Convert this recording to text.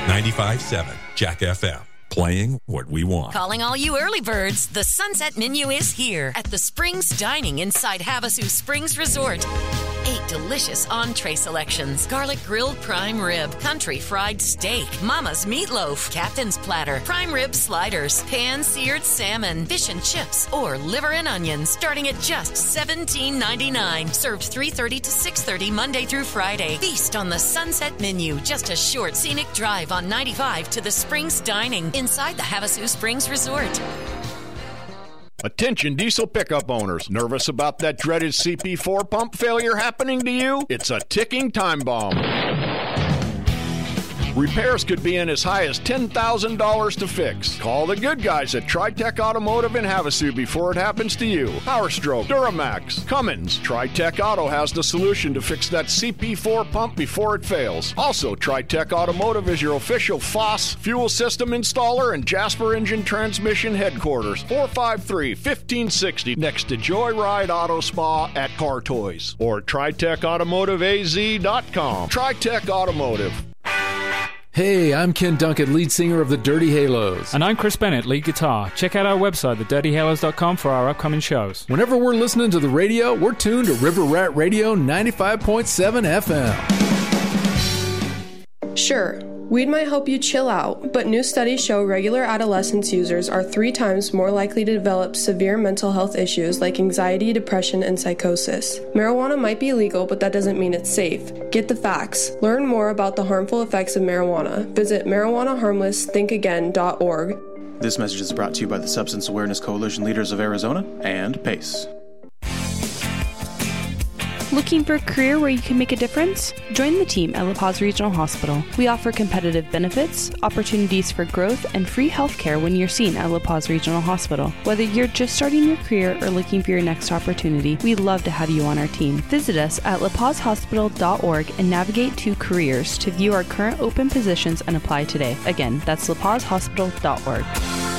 95.7 Jack FM. Playing what we want. Calling all you early birds, the Sunset Menu is here at the Springs Dining inside Havasu Springs Resort. 8 delicious entree selections: garlic grilled prime rib, country fried steak, mama's meatloaf, captain's platter, prime rib sliders, pan-seared salmon, fish and chips, or liver and onions, starting at just $17.99. Served 3:30 to 6:30 Monday through Friday. Feast on the Sunset Menu, just a short scenic drive on 95 to the Springs Dining inside the Havasu Springs Resort. Attention diesel pickup owners, nervous about that dreaded CP4 pump failure happening to you? It's a ticking time bomb. Repairs could be in as high as $10,000 to fix. Call the good guys at TriTech Automotive in Havasu before it happens to you. PowerStroke, Duramax, Cummins. TriTech Auto has the solution to fix that CP4 pump before it fails. Also, TriTech Automotive is your official FOSS fuel system installer and Jasper Engine Transmission headquarters. 453-1560 next to Joyride Auto Spa at Car Toys. Or TriTechAutomotiveAZ.com. TriTech Automotive. Hey, I'm Ken Dunkett, lead singer of the Dirty Halos. And I'm Chris Bennett, lead guitar. Check out our website, thedirtyhalos.com, for our upcoming shows. Whenever we're listening to the radio, we're tuned to River Rat Radio 95.7 FM. Sure, weed might help you chill out, but new studies show regular adolescence users are 3 times more likely to develop severe mental health issues like anxiety, depression, and psychosis. Marijuana might be legal, but that doesn't mean it's safe. Get the facts. Learn more about the harmful effects of marijuana. Visit marijuanaharmlessthinkagain.org. This message is brought to you by the Substance Awareness Coalition Leaders of Arizona and PACE. Looking for a career where you can make a difference? Join the team at La Paz Regional Hospital. We offer competitive benefits, opportunities for growth, and free healthcare when you're seen at La Paz Regional Hospital. Whether you're just starting your career or looking for your next opportunity, we'd love to have you on our team. Visit us at lapazhospital.org and navigate to careers to view our current open positions and apply today. Again, that's lapazhospital.org.